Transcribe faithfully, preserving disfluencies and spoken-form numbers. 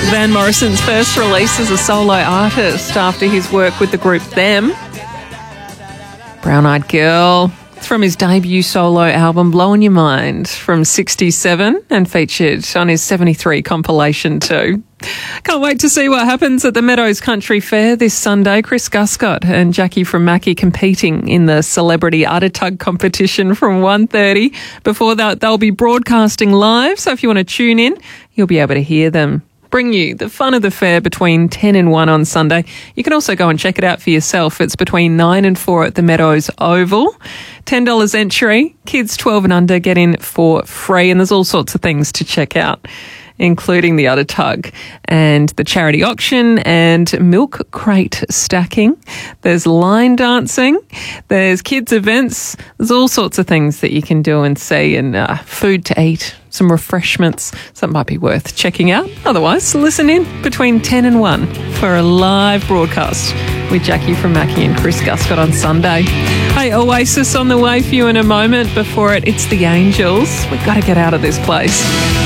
Van Morrison's first release as a solo artist after his work with the group Them. Brown Eyed Girl. It's from his debut solo album, Blowing Your Mind, from sixty-seven and featured on his seventy-three compilation too. Can't wait to see what happens at the Meadows Country Fair this Sunday. Chris Guscott and Jackie from Mackie competing in the Celebrity Udder Tug competition from one thirty. Before that, they'll be broadcasting live, so if you want to tune in, you'll be able to hear them. Bring you the fun of the fair between ten and one on Sunday. You can also go and check it out for yourself. It's between nine and four at the Meadows Oval. ten dollars entry. Kids twelve and under get in for free, and there's all sorts of things to check out, including the Udder Tug and the charity auction and milk crate stacking. There's line dancing. There's kids events. There's all sorts of things that you can do and see, and uh, food to eat, some refreshments. So it might be worth checking out. Otherwise, listen in between ten and one for a live broadcast with Jackie from Mackie and Chris Guscott on Sunday. Hey, Oasis on the way for you in a moment. Before it, it's the Angels. We've got to get out of this place.